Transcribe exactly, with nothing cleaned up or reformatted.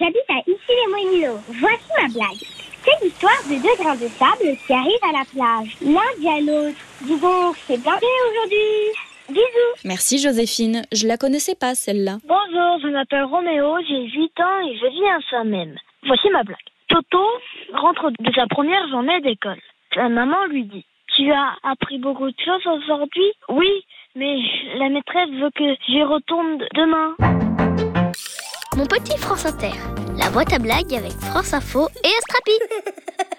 j'habite à Issy-les-Moulineaux. Voici ma blague. C'est l'histoire de deux grains de sable qui arrivent à la plage. L'un dit à l'autre, dis donc, c'est bien fait aujourd'hui. Bisous. Merci Joséphine, je la connaissais pas celle-là. Bonjour, je m'appelle Roméo, j'ai huit ans et je vis à Saint-Même. Voici ma blague. Toto rentre de sa première journée d'école. Sa maman lui dit, tu as appris beaucoup de choses aujourd'hui ? Oui, mais la maîtresse veut que j'y retourne demain. Mon petit France Inter, la boîte à blagues avec France Info et Astrapi.